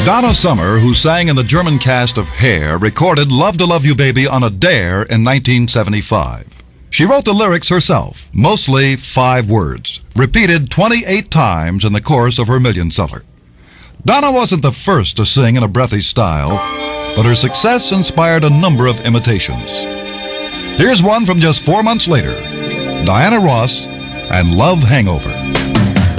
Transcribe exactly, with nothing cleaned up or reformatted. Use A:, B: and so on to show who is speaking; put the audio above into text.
A: Donna Summer, who sang in the German cast of Hair, recorded Love to Love You Baby on a dare in nineteen seventy-five. She wrote the lyrics herself, mostly five words, repeated twenty-eight times in the course of her million seller. Donna wasn't the first to sing in a breathy style, but her success inspired a number of imitations. Here's one from just four months later, Diana Ross and Love Hangover.